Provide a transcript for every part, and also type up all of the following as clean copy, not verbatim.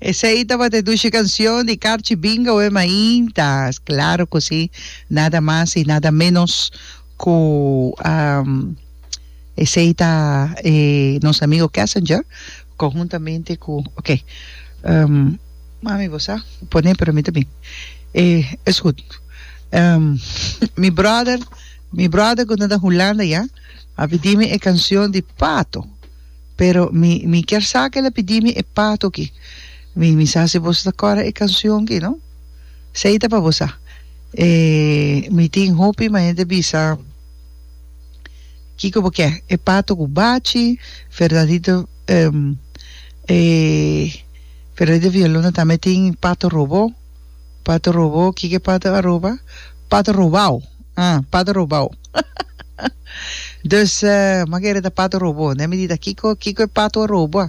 Essa aí estava de duas canção de Carchi Binga ou Maintas. Claro que sim, nada mais e nada menos com esse aí está nosso amigo Cassenger, conjuntamente com. Ok. Mami, você pode para mim também. Escuta. Mi brother quando da Holanda ya, a pedime a canção de Pato. Pero mi quer sabe ela pedime é Pato aqui. Mi sa se você agora é canção aqui, não? Seita para você. Mi tem hopi mas ainda bisa. Kiko porque é Pato Gubachi, Fernandito Fernandito Violona também tem Pato Robô, que Pato Arroba? Pato Robau. Pato Robau. Dus, magari da Pato Robô, né? Me diz Kiko é Pato Robô.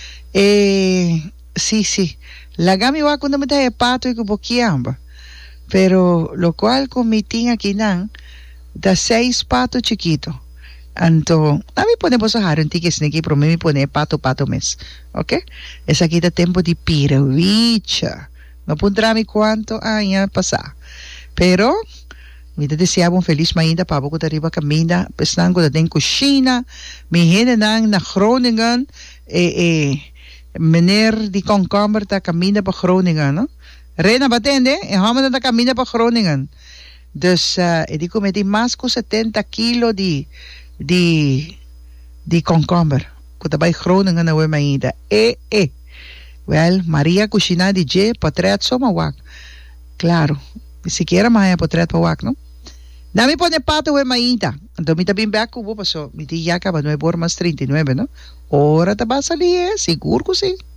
Sí. La gami wa quando me dá é pato e que boquiamba. Pero lo cual comitin aqui nan da 6 pato chiquito. Então, a mim podemos usar um ticket aqui para mim pôr pato mês, ok? Essa aqui dá tempo de piravicha. Não pondrá-me quanto ia passar. Pero, me deseava feliz ainda para pouco arriba caminha, pensando da den cozinha, me hene na Groningen, meneer die komkommer tá caminha para Groningen, não? Rena batende, e vamos tá caminha para Groningen. Dus, eu digo, me di mais com 70 kg de komkommer. Que tá by Groningen na we ainda. Well, Maria cozinha de je, potret soma wak. Claro, siquiera mais potret pa wak, não? Nami pone pato we mainda. Então me também back o paso. Me di ya acaba 9 horas mais 39, não? Ora tá basa ali, seguro que sim.